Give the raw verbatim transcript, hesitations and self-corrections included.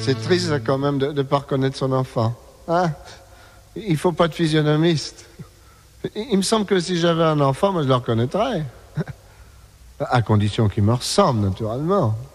C'est triste ça, quand même de ne pas reconnaître son enfant. Hein? Il faut pas de physionomiste. Il me semble que si j'avais un enfant, moi je le reconnaîtrais. À condition qu'il me ressemble, naturellement.